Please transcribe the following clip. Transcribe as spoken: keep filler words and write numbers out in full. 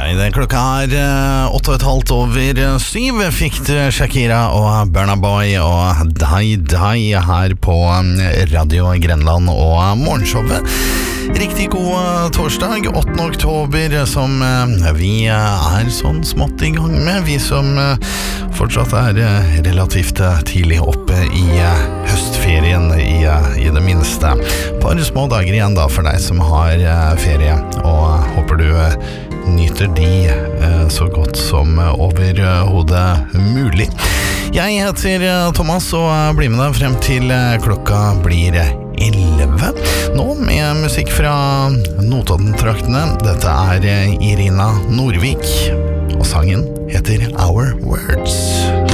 det klokka er eh, åtte og et halvt over eh, syv. Fikk du Shakira og Burna Boy og Dai Dai her på eh, Radio Grenland og eh, morgenshowet. Riktig god eh, torsdag, åttende oktober, som eh, vi eh, er sånn smått i gang med. Vi som eh, fortsatt er eh, relativt eh, tidlig oppe i eh, høstferien i, eh, i det minste. Bare små dager igjen da for deg som har eh, ferie, og håper du eh, nyter de eh, så godt som eh, overhodet mulig. Jeg heter eh, Thomas og eh, blir med deg frem til eh, klokka blir elleve. Nå med musikk fra Notodden-traktene. Dette er eh, Irina Norvik, og sangen heter Our Words.